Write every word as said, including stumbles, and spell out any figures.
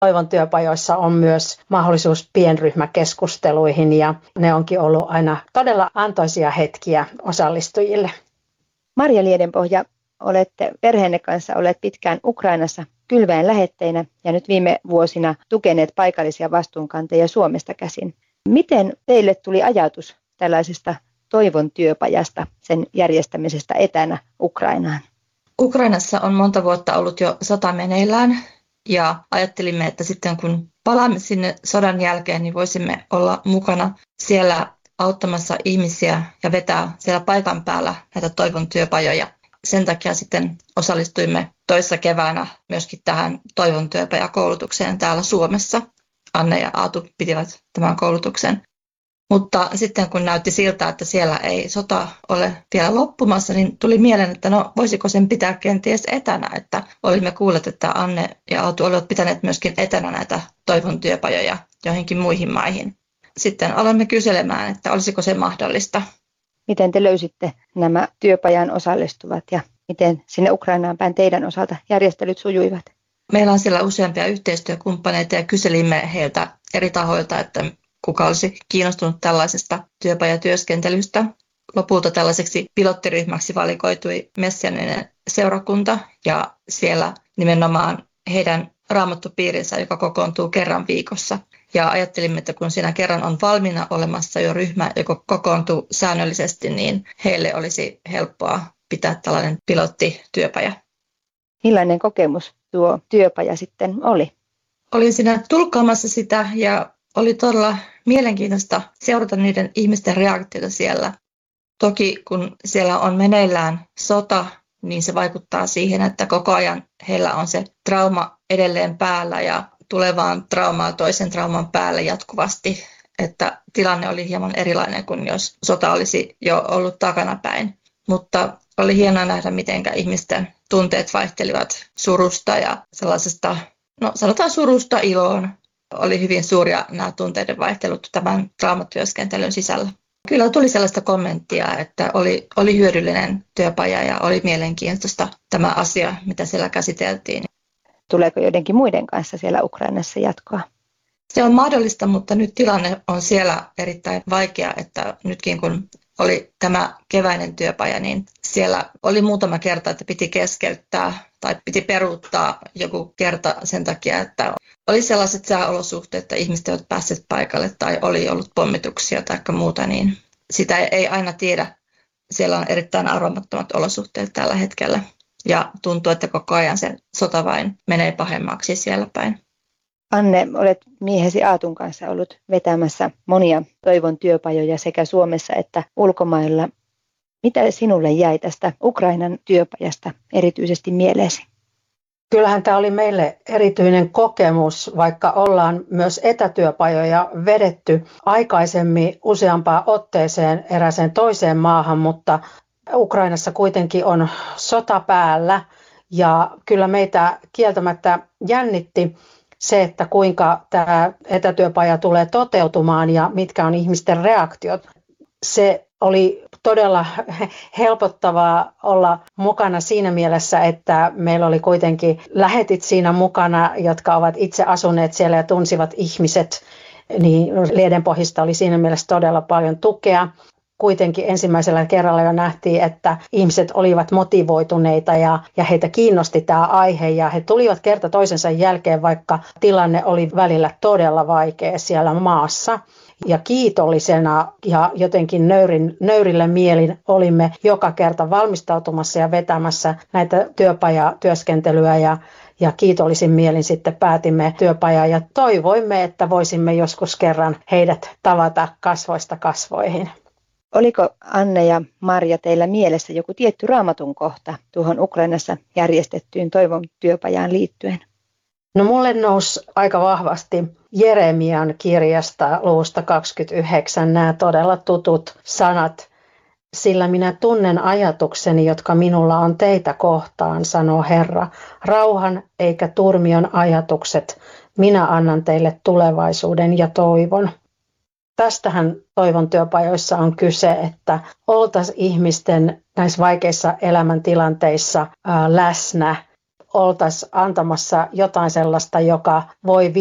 Toivon työpajoissa on myös mahdollisuus pienryhmäkeskusteluihin ja ne onkin ollut aina todella antoisia hetkiä osallistujille. Marja Liedenpohja, olette perheenne kanssa olleet pitkään Ukrainassa kylväen lähetteinä ja nyt viime vuosina tukeneet paikallisia vastuunkantajia Suomesta käsin. Miten teille tuli ajatus tällaisesta Toivon työpajasta, sen järjestämisestä etänä Ukrainaan? Ukrainassa on monta vuotta ollut jo sota meneillään ja ajattelimme, että sitten kun palaamme sinne sodan jälkeen, niin voisimme olla mukana siellä auttamassa ihmisiä ja vetää siellä paikan päällä näitä Toivon työpajoja. Sen takia sitten osallistuimme toissa keväänä myöskin tähän Toivon työpajakoulutukseen täällä Suomessa. Anne ja Aatu pitivät tämän koulutuksen. Mutta sitten kun näytti siltä, että siellä ei sota ole vielä loppumassa, niin tuli mieleen, että no voisiko sen pitää kenties etänä. Että olimme kuulleet, että Anne ja Aatu olivat pitäneet myöskin etänä näitä Toivon työpajoja joihinkin muihin maihin. Sitten aloimme kyselemään, että olisiko se mahdollista. Miten te löysitte nämä työpajan osallistuvat ja miten sinne Ukrainaan päin teidän osalta järjestelyt sujuivat? Meillä on siellä useampia yhteistyökumppaneita ja kyselimme heiltä eri tahoilta, että kuka olisi kiinnostunut tällaisesta työpajatyöskentelystä. Lopulta tällaiseksi pilottiryhmäksi valikoitui Messianinen seurakunta ja siellä nimenomaan heidän raamattupiirinsä, joka kokoontuu kerran viikossa. Ja ajattelimme, että kun siinä kerran on valmiina olemassa jo ryhmä, joka kokoontuu säännöllisesti, niin heille olisi helppoa pitää tällainen pilottityöpaja. Millainen kokemus tuo työpaja sitten oli? Olin siinä tulkkaamassa sitä ja oli todella mielenkiintoista seurata niiden ihmisten reaktioita siellä. Toki kun siellä on meneillään sota, niin se vaikuttaa siihen, että koko ajan heillä on se trauma edelleen päällä ja tulevaan traumaa toisen trauman päälle jatkuvasti. Että tilanne oli hieman erilainen kuin jos sota olisi jo ollut takanapäin. Mutta oli hienoa nähdä, miten ihmisten tunteet vaihtelivat surusta ja sellaisesta, no sanotaan surusta iloon. Oli hyvin suuria nämä tunteiden vaihtelut tämän traumatyöskentelyn sisällä. Kyllä tuli sellaista kommenttia, että oli, oli hyödyllinen työpaja ja oli mielenkiintoista tämä asia, mitä siellä käsiteltiin. Tuleeko joidenkin muiden kanssa siellä Ukrainassa jatkoa? Se on mahdollista, mutta nyt tilanne on siellä erittäin vaikea, että nytkin kun oli tämä keväinen työpaja, niin siellä oli muutama kerta, että piti keskeyttää tai piti peruuttaa joku kerta sen takia, että oli sellaiset sääolosuhteet, että ihmiset eivät päässeet paikalle tai oli ollut pommituksia tai muuta, niin sitä ei aina tiedä. Siellä on erittäin arvaamattomat olosuhteet tällä hetkellä ja tuntuu, että koko ajan se sota vain menee pahemmaksi siellä päin. Anne, olet miehesi Aatun kanssa ollut vetämässä monia Toivon työpajoja sekä Suomessa että ulkomailla. Mitä sinulle jäi tästä Ukrainan työpajasta erityisesti mieleesi? Kyllähän tämä oli meille erityinen kokemus, vaikka ollaan myös etätyöpajoja vedetty aikaisemmin useampaan otteeseen erääseen toiseen maahan, mutta Ukrainassa kuitenkin on sota päällä ja kyllä meitä kieltämättä jännitti se, että kuinka tämä etätyöpaja tulee toteutumaan ja mitkä on ihmisten reaktiot. Se oli todella helpottavaa olla mukana siinä mielessä, että meillä oli kuitenkin lähetit siinä mukana, jotka ovat itse asuneet siellä ja tunsivat ihmiset. Niin Liedenpohjista oli siinä mielessä todella paljon tukea. Kuitenkin ensimmäisellä kerralla jo nähtiin, että ihmiset olivat motivoituneita ja, ja heitä kiinnosti tämä aihe ja he tulivat kerta toisensa jälkeen, vaikka tilanne oli välillä todella vaikea siellä maassa. Ja kiitollisena ja jotenkin nöyrin, nöyrillä mielin olimme joka kerta valmistautumassa ja vetämässä näitä työpajatyöskentelyä ja, ja kiitollisin mielin sitten päätimme työpajaa ja toivoimme, että voisimme joskus kerran heidät tavata kasvoista kasvoihin. Oliko Anne ja Marja teillä mielessä joku tietty raamatun kohta tuohon Ukrainassa järjestettyyn Toivon työpajaan liittyen? No mulle nousi aika vahvasti Jeremian kirjasta luvusta kaksikymmentäyhdeksän nämä todella tutut sanat. Sillä minä tunnen ajatukseni, jotka minulla on teitä kohtaan, sanoo Herra. Rauhan eikä turmion ajatukset. Minä annan teille tulevaisuuden ja toivon. Tästähän Toivon työpajoissa on kyse, että oltaisiin ihmisten näissä vaikeissa elämäntilanteissa ää, läsnä. oltaisiin antamassa jotain sellaista, joka voi